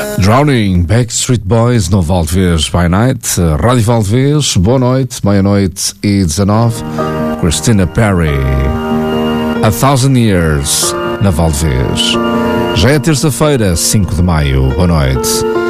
Drowning, Backstreet Boys no Valdevez by Night. Rádio Valdevez, boa noite, meia-noite e 19. Christina Perri, A Thousand Years na Valdevez. Já é terça-feira, 5 de maio, boa noite.